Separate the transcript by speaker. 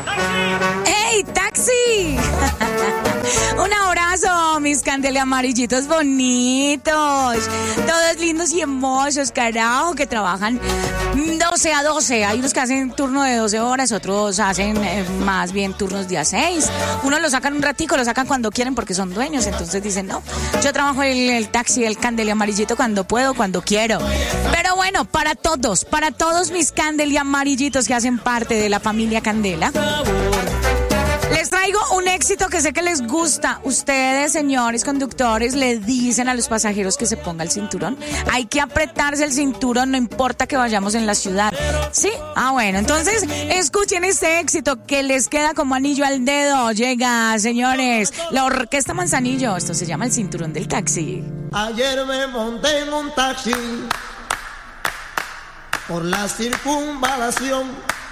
Speaker 1: ¡Hey, taxi! Un abrazo, mis candele amarillitos bonitos. Todos lindos y hermosos, carajo, que trabajan 12 a 12. Hay unos que hacen turno de 12 horas, otros hacen más bien turnos de a 6. Unos lo sacan un ratico, lo sacan cuando quieren porque son dueños. Entonces dicen, no, yo trabajo el taxi, el candele amarillito cuando puedo, cuando quiero. Pero bueno, para todos mis candele amarillitos que hacen parte de la familia Candela, les traigo un éxito que sé que les gusta. Ustedes, señores conductores, le dicen a los pasajeros que se ponga el cinturón. Hay que apretarse el cinturón, no importa que vayamos en la ciudad. ¿Sí? Ah, bueno, entonces escuchen este éxito que les queda como anillo al dedo. Llega, señores, la Orquesta Manzanillo. Esto se llama El Cinturón del Taxi.
Speaker 2: Ayer me monté en un taxi por la circunvalación.